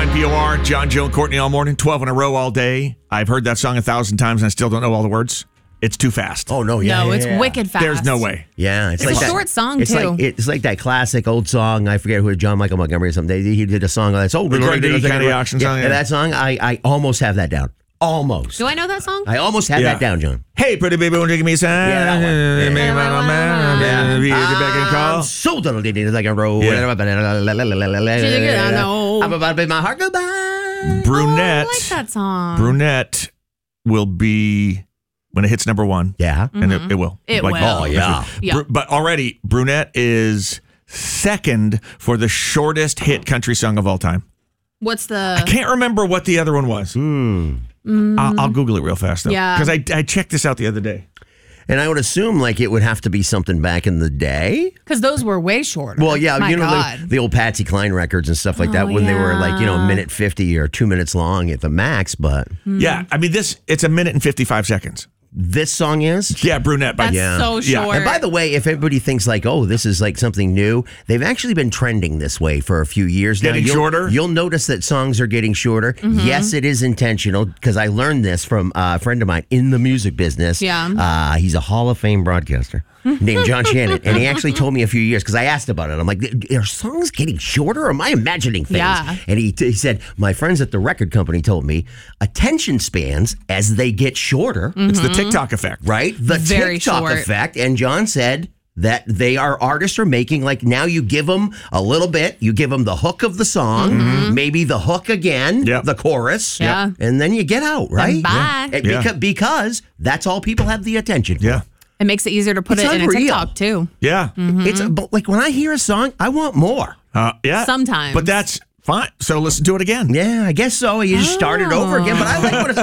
1019 POR, John, Joe, and Courtney all morning, 12 in a row all day. I've heard that song 1,000 times and I still don't know all the words. It's too fast. Oh, no, yeah. No, it's wicked fast. There's no way. Yeah, It's a short song, it's too. It's like that classic old song. I forget who, John Michael Montgomery or something. He did a song that's The Greg D. County Auction song. Yeah, that song, I almost have that down. Almost. Do I know that song? I almost had that down, John. Hey, pretty baby, won't you give me a sign? Yeah, that one. Call. So little did it like a roll. Yeah. I'm about to bid my heart goodbye. Brunette. I like that song. Brunette will be when it hits number one. Yeah. And it will. It will. Oh, yeah. Yeah. But already, Brunette is second for the shortest hit country song of all time. What's the... I can't remember what the other one was. I'll Google it real fast, though. Yeah. Because I checked this out the other day. And I would assume like it would have to be something back in the day. Because those were way shorter. Well, yeah, My you know God. the old Patsy Cline records and stuff like that when they were like, a minute 50 or 2 minutes long at the max. But Yeah, I mean, it's a minute and 55 seconds. this song is. Yeah, Brunette. That's so short. And by the way, if everybody thinks like, oh, this is like something new, they've actually been trending this way for a few years now. Getting shorter? You'll notice that songs are getting shorter. Mm-hmm. Yes, it is intentional because I learned this from a friend of mine in the music business. Yeah. He's a Hall of Fame broadcaster named John Shannon. And he actually told me a few years because I asked about it. I'm like, are songs getting shorter or am I imagining things? Yeah. And he said, my friends at the record company told me attention spans as they get shorter. It's the TikTok effect. Right? The Very TikTok short. effect. And John said that artists are making, like, now you give them a little bit, you give them the hook of the song, maybe the hook again, the chorus, Yeah. and then you get out, right? bye. And Because that's all people have the attention for. Yeah. It makes it easier to put It's it in a unreal. TikTok, too. Yeah. But like when I hear a song, I want more. Yeah. Sometimes. But that's fine. So listen to it again. Yeah, I guess so. You just start it over again. But I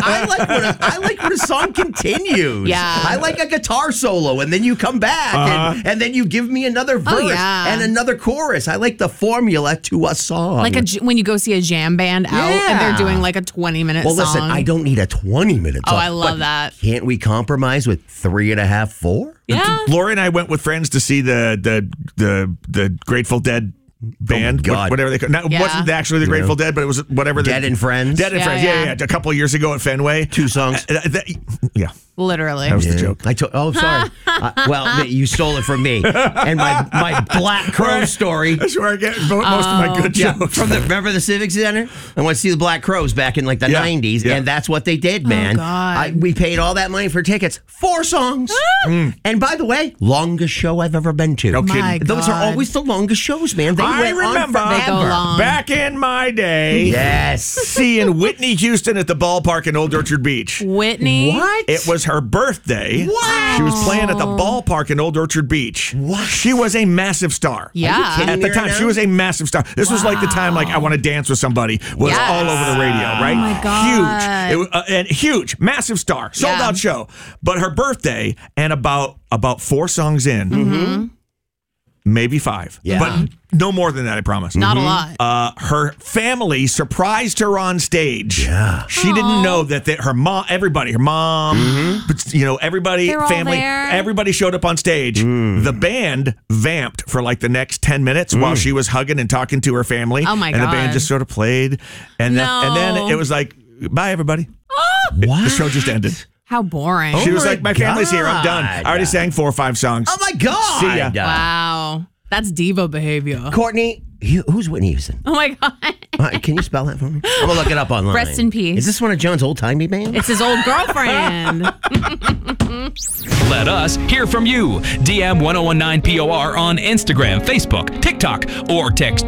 like when a song continues. Yeah. I like a guitar solo, and then you come back, and then you give me another verse and another chorus. I like the formula to a song. Like when you go see a jam band out and they're doing like a 20-minute song. Well, listen, I don't need a 20-minute song. Oh, I love but that. Can't we compromise with 3.5, 4? Yeah. Lori and I went with friends to see the Grateful Dead band, God. whatever they call it. Yeah. Wasn't actually the Grateful Dead, but it was whatever. Dead and Friends. Dead and Friends. Yeah. A couple of years ago at Fenway. 2 songs. Yeah. Literally. That was the joke. Sorry. Well, you stole it from me. And my Black Crow story. That's where I get most of my good jokes. Remember the Civic Center? I went to see the Black Crows back in like the 90s, and that's what they did, man. God. We paid all that money for tickets. 4 songs. And by the way, longest show I've ever been to. No kidding. My Those are God. always the longest shows, man. They I went remember on They go long. back in my day. Yes. Seeing Whitney Houston at the ballpark in Old Orchard Beach. Whitney. What? It was her birthday. Wow. She was playing at the ballpark in Old Orchard Beach. What? She was a massive star. Yeah. kidding At me the right time, now? she was a massive star. This was like the time, like, I Want to Dance with Somebody was Yes. all over the radio, right? Oh, my God. Huge. It was, and huge, massive star, sold out show. But her birthday, and about 4 songs in, maybe 5. Yeah. But no more than that, I promise. Not a lot. Her family surprised her on stage. Yeah. She didn't know that her mom, everybody, her mom, but, everybody, They're all family, there. everybody showed up on stage. The band vamped for like the next 10 minutes while she was hugging and talking to her family. Oh, my And the band God. just sort of played. And then it was like, bye, everybody. What? The show just ended. How boring. She was my like, my family's here. I'm done. I already sang 4 or 5 songs. Oh, my God. See ya. Wow. That's diva behavior. Courtney, who's Whitney Houston? Oh, my God. Can you spell that for me? I'm going to look it up online. Rest in peace. Is this one of John's old-timey bands? It's his old girlfriend. Let us hear from you. DM 1019POR on Instagram, Facebook, TikTok, or text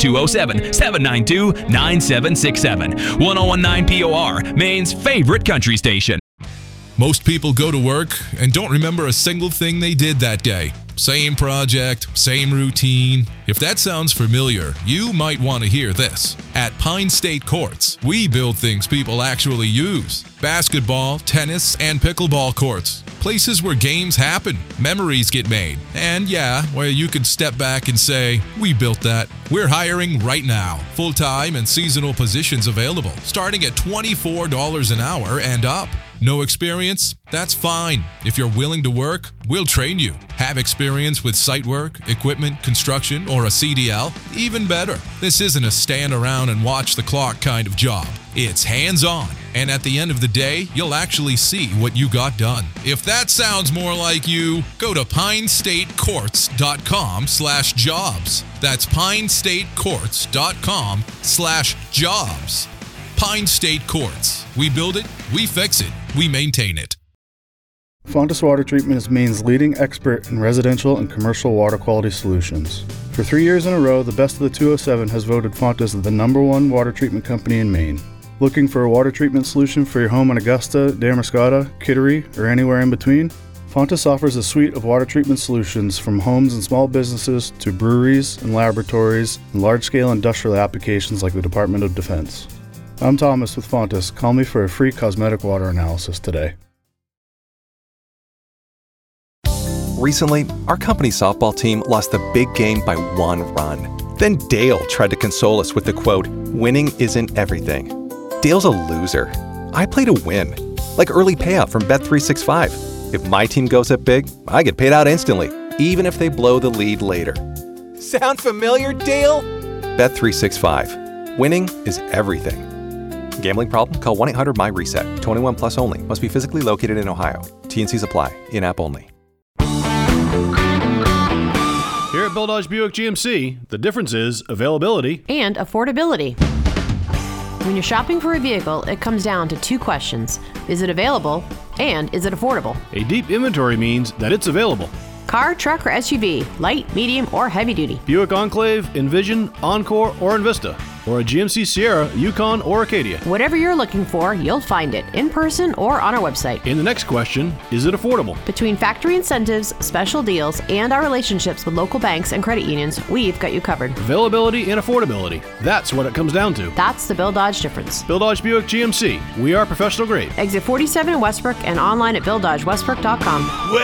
207-792-9767. 1019POR, Maine's favorite country station. Most people go to work and don't remember a single thing they did that day. Same project, same routine. If that sounds familiar, you might want to hear this. At Pine State Courts, we build things people actually use. Basketball, tennis, and pickleball courts. Places where games happen, memories get made, and where you can step back and say, we built that. We're hiring right now. Full-time and seasonal positions available, starting at $24 an hour and up. No experience? That's fine. If you're willing to work, we'll train you. Have experience with site work, equipment, construction, or a CDL? Even better. This isn't a stand around and watch the clock kind of job. It's hands-on. And at the end of the day, you'll actually see what you got done. If that sounds more like you, go to pinestatecourts.com/jobs. That's pinestatecourts.com/jobs. Pine State Courts. We build it, we fix it, we maintain it. Fontis Water Treatment is Maine's leading expert in residential and commercial water quality solutions. For 3 years in a row, the Best of the 207 has voted Fontis the #1 water treatment company in Maine. Looking for a water treatment solution for your home in Augusta, Damariscotta, Kittery, or anywhere in between? Fontis offers a suite of water treatment solutions from homes and small businesses to breweries and laboratories and large-scale industrial applications like the Department of Defense. I'm Thomas with Fontis. Call me for a free cosmetic water analysis today. Recently, our company softball team lost the big game by 1 run. Then Dale tried to console us with the quote, "Winning isn't everything." Dale's a loser. I play to win, like early payout from Bet365. If my team goes up big, I get paid out instantly, even if they blow the lead later. Sound familiar, Dale? Bet365. Winning is everything. Gambling problem? Call 1-800-MY-RESET. 21 plus only. Must be physically located in Ohio. T&Cs apply. In-app only. Here at Bill Dodge Buick GMC, the difference is availability and affordability. When you're shopping for a vehicle, it comes down to 2 questions. Is it available? And is it affordable? A deep inventory means that it's available. Car, truck, or SUV, light, medium, or heavy duty. Buick Enclave, Envision, Encore, or Envista. Or a GMC Sierra, Yukon, or Acadia. Whatever you're looking for, you'll find it in person or on our website. In the next question, is it affordable? Between factory incentives, special deals, and our relationships with local banks and credit unions, we've got you covered. Availability and affordability. That's what it comes down to. That's the Bill Dodge difference. Bill Dodge Buick GMC. We are professional grade. Exit 47 in Westbrook and online at BillDodgeWestbrook.com.